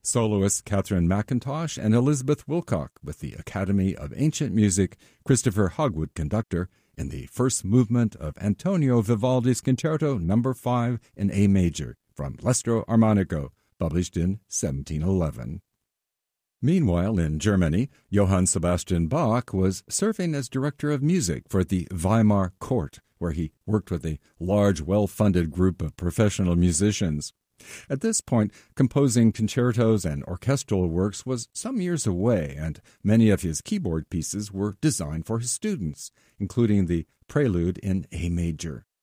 Soloists Catherine McIntosh and Elizabeth Wilcock with the Academy of Ancient Music, Christopher Hogwood conductor, in the first movement of Antonio Vivaldi's Concerto No. 5 in A major from L'Estro Armonico, published in 1711. Meanwhile, in Germany, Johann Sebastian Bach was serving as director of music for the Weimar court, where he worked with a large, well-funded group of professional musicians. At this point, composing concertos and orchestral works was some years away, and many of his keyboard pieces were designed for his students, including the Prelude in A major.